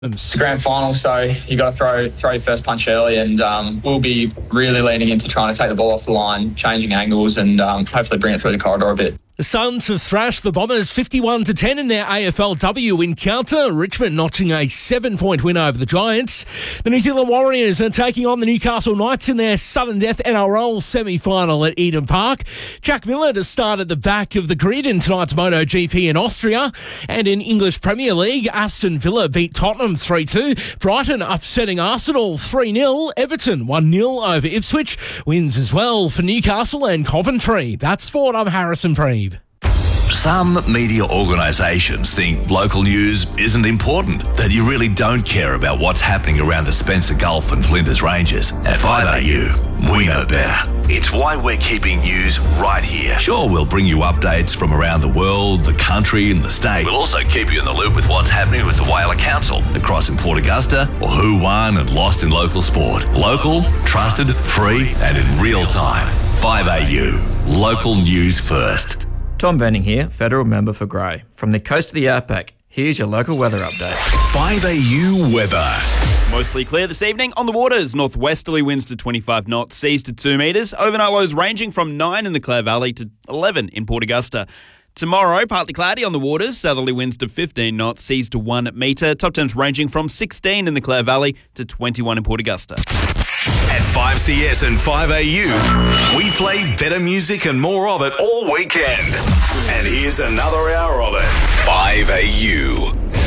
It's a grand final, so you got to throw your first punch early, and we'll be really leaning into trying to take the ball off the line, changing angles, and hopefully bring it through the corridor a bit. The Suns have thrashed the Bombers 51-10 in their AFLW encounter. Richmond notching a 7-point win over the Giants. The New Zealand Warriors are taking on the Newcastle Knights in their sudden death NRL semi-final at Eden Park. Jack Miller to start at the back of the grid in tonight's MotoGP in Austria. And in English Premier League, Aston Villa beat Tottenham 3-2. Brighton upsetting Arsenal 3-0. Everton 1-0 over Ipswich. Wins as well for Newcastle and Coventry. That's sport. I'm Harrison Preeve. Some media organisations think local news isn't important, that you really don't care about what's happening around the Spencer Gulf and Flinders Ranges. At 5AU, we know better. It's why we're keeping news right here. Sure, we'll bring you updates from around the world, the country and the state. We'll also keep you in the loop with what's happening with the Whaler Council, across in Port Augusta, or who won and lost in local sport. Local, trusted, free and in real time. 5AU, local news first. Tom Benning here, Federal Member for Grey. From the coast of the Outback, here's your local weather update. 5AU weather. Mostly clear this evening on the waters. Northwesterly winds to 25 knots, seas to 2 metres. Overnight lows ranging from 9 in the Clare Valley to 11 in Port Augusta. Tomorrow, partly cloudy on the waters. Southerly winds to 15 knots, seas to 1 metre. Top temps ranging from 16 in the Clare Valley to 21 in Port Augusta. At 5CS and 5AU, we play better music and more of it all weekend. And here's another hour of it. 5AU.